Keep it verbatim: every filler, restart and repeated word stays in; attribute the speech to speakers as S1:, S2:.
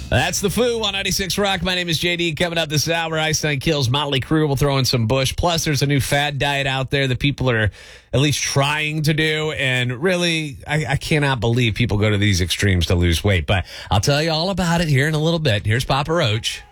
S1: That's the Foo on ninety-six Rock. My name is J D. Coming up this hour, Ice Nine Kills, Motley Crue will throw in some Bush. Plus, there's a new fad diet out there that people are at least trying to do. And really, I, I cannot believe people go to these extremes to lose weight. But I'll tell you all about it here in a little bit. Here's Papa Roach.